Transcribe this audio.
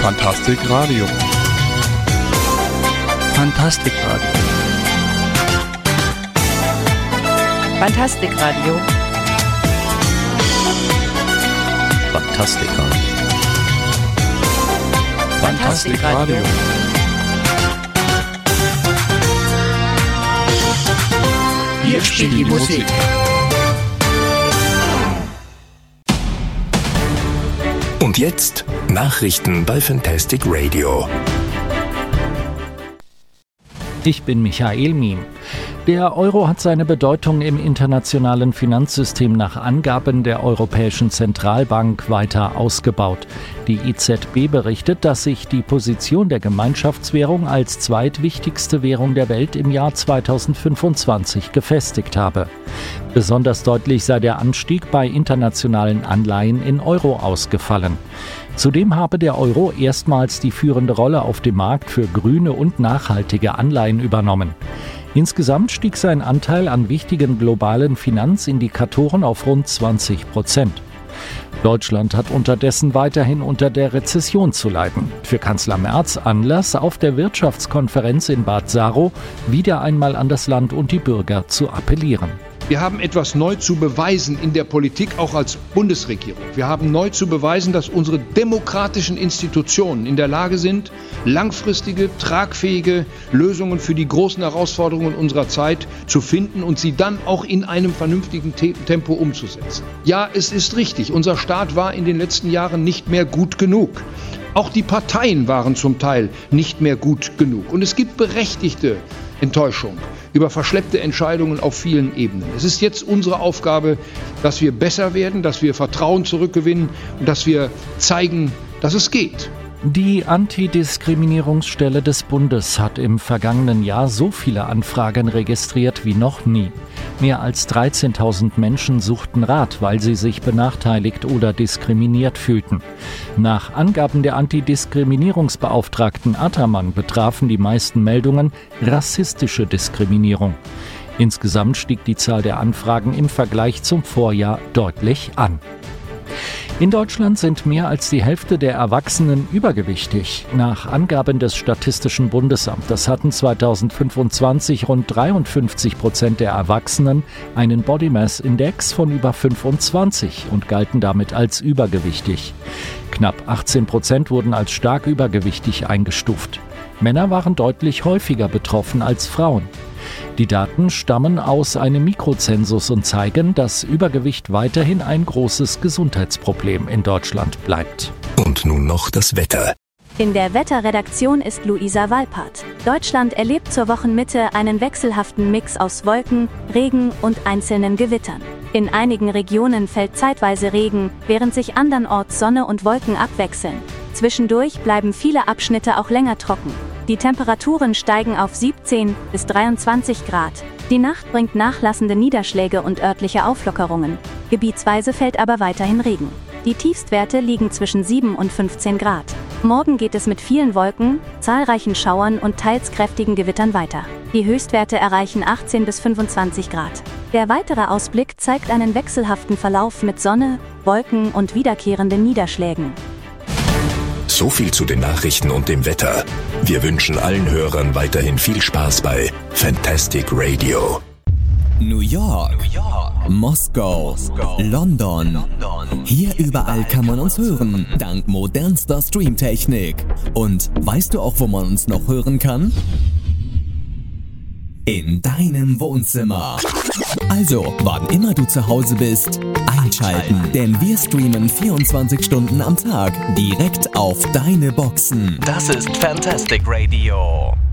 Fantastic Radio. Fantastic Radio. Fantastic Radio. Fantastic Radio. Fantastic Radio. Hier spielt die Musik. Und jetzt Nachrichten bei Fantastic Radio. Ich bin Michael Miem. Der Euro hat seine Bedeutung im internationalen Finanzsystem nach Angaben der Europäischen Zentralbank weiter ausgebaut. Die EZB berichtet, dass sich die Position der Gemeinschaftswährung als zweitwichtigste Währung der Welt im Jahr 2025 gefestigt habe. Besonders deutlich sei der Anstieg bei internationalen Anleihen in Euro ausgefallen. Zudem habe der Euro erstmals die führende Rolle auf dem Markt für grüne und nachhaltige Anleihen übernommen. Insgesamt stieg sein Anteil an wichtigen globalen Finanzindikatoren auf rund 20%. Deutschland hat unterdessen weiterhin unter der Rezession zu leiden. Für Kanzler Merz Anlass, auf der Wirtschaftskonferenz in Bad Saro wieder einmal an das Land und die Bürger zu appellieren. Wir haben etwas neu zu beweisen in der Politik, auch als Bundesregierung. Wir haben neu zu beweisen, dass unsere demokratischen Institutionen in der Lage sind, langfristige, tragfähige Lösungen für die großen Herausforderungen unserer Zeit zu finden und sie dann auch in einem vernünftigen Tempo umzusetzen. Ja, es ist richtig, unser Staat war in den letzten Jahren nicht mehr gut genug. Auch die Parteien waren zum Teil nicht mehr gut genug. Und es gibt berechtigte Enttäuschung über verschleppte Entscheidungen auf vielen Ebenen. Es ist jetzt unsere Aufgabe, dass wir besser werden, dass wir Vertrauen zurückgewinnen und dass wir zeigen, dass es geht. Die Antidiskriminierungsstelle des Bundes hat im vergangenen Jahr so viele Anfragen registriert wie noch nie. Mehr als 13.000 Menschen suchten Rat, weil sie sich benachteiligt oder diskriminiert fühlten. Nach Angaben der Antidiskriminierungsbeauftragten Attermann betrafen die meisten Meldungen rassistische Diskriminierung. Insgesamt stieg die Zahl der Anfragen im Vergleich zum Vorjahr deutlich an. In Deutschland sind mehr als die Hälfte der Erwachsenen übergewichtig. Nach Angaben des Statistischen Bundesamtes hatten 2025 rund 53% der Erwachsenen einen Body Mass Index von über 25 und galten damit als übergewichtig. Knapp 18% wurden als stark übergewichtig eingestuft. Männer waren deutlich häufiger betroffen als Frauen. Die Daten stammen aus einem Mikrozensus und zeigen, dass Übergewicht weiterhin ein großes Gesundheitsproblem in Deutschland bleibt. Und nun noch das Wetter. In der Wetterredaktion ist Luisa Walpert. Deutschland erlebt zur Wochenmitte einen wechselhaften Mix aus Wolken, Regen und einzelnen Gewittern. In einigen Regionen fällt zeitweise Regen, während sich andernorts Sonne und Wolken abwechseln. Zwischendurch bleiben viele Abschnitte auch länger trocken. Die Temperaturen steigen auf 17 bis 23 Grad. Die Nacht bringt nachlassende Niederschläge und örtliche Auflockerungen. Gebietsweise fällt aber weiterhin Regen. Die Tiefstwerte liegen zwischen 7 und 15 Grad. Morgen geht es mit vielen Wolken, zahlreichen Schauern und teils kräftigen Gewittern weiter. Die Höchstwerte erreichen 18 bis 25 Grad. Der weitere Ausblick zeigt einen wechselhaften Verlauf mit Sonne, Wolken und wiederkehrenden Niederschlägen. So viel zu den Nachrichten und dem Wetter. Wir wünschen allen Hörern weiterhin viel Spaß bei Fantastic Radio. New York, Moskau, London. Hier überall kann man uns hören, dank modernster Streamtechnik. Und weißt du auch, wo man uns noch hören kann? In deinem Wohnzimmer. Also, wann immer du zu Hause bist, einschalten, denn wir streamen 24 Stunden am Tag direkt auf deine Boxen. Das ist Fantastic Radio.